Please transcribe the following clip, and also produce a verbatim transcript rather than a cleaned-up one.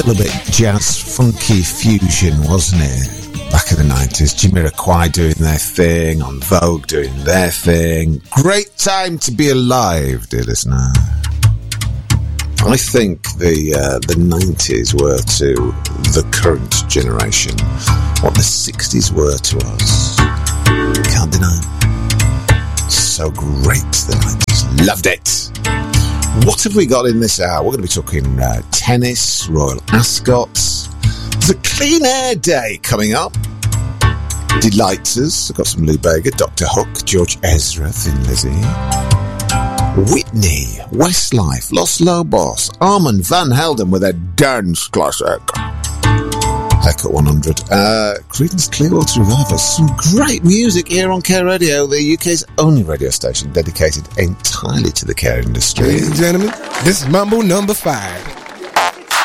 A little bit jazz, funky fusion, wasn't it? Back in the nineties, Jamiroquai doing their thing, On Vogue doing their thing. Great time to be alive, dear listener. I think the uh, the nineties were to the current generation what the sixties were to us. Can't deny. So great, the nineties. Loved it. What have we got in this hour? We're going to be talking uh, tennis, Royal Ascot. There's a clean air day coming up. Delights us. I've got some Lou Bega, Doctor Hook, George Ezra, Thin Lizzy. Whitney, Westlife, Los Lobos, Armand Van Helden with a dance classic. Haircut one hundred. Uh, Creedence Clearwater Revival. Some great music here on Care Radio, the U K's only radio station dedicated entirely to the care industry. Ladies and gentlemen, this is Mambo number five.